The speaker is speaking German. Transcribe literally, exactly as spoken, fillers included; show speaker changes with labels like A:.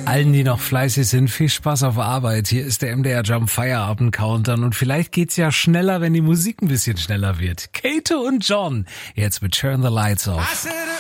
A: Allen, die noch fleißig sind, viel Spaß auf Arbeit. Hier ist der M D R Jump Feierabend Countdown und vielleicht geht's ja schneller, wenn die Musik ein bisschen schneller wird. Kato und John, jetzt mit Turn the Lights Off.